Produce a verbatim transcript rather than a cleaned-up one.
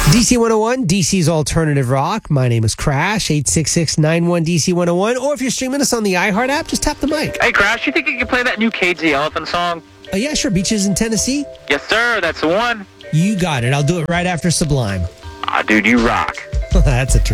D C one oh one, D C's Alternative Rock. My name is Crash, eight six six, nine one, D C one oh one. Or if you're streaming us on the iHeart app, just tap the mic. Hey, Crash, you think you can play that new Cage the Elephant song? Uh, yeah, sure. Beaches in Tennessee? Yes, sir. That's the one. You got it. I'll do it right after Sublime. Ah, dude, you rock. That's a